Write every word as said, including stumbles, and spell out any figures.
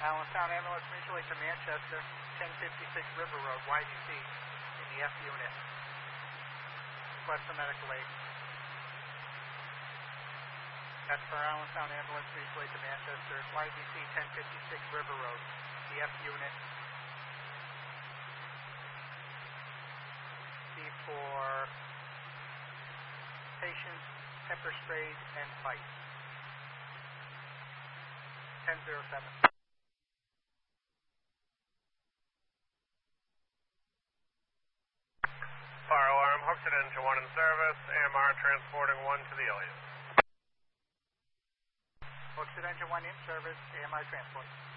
Allentown Ambulance Mutual Aid to Manchester, ten fifty-six River Road, Y D C, in the F unit. Request for medical aid. That's for Allentown Ambulance Mutual Aid to Manchester, Y D C, ten fifty-six River Road, the F unit. C for patients, pepper sprayed, and bites. ten oh seven. Fire alarm, Hooksett Engine one in service, A M R transporting one to the Iliad. Hooksett Engine one in service, A M R transport.